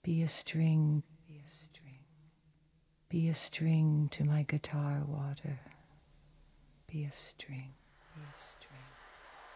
Be a string, be a string, be a string to my guitar water. Be a string, be a string.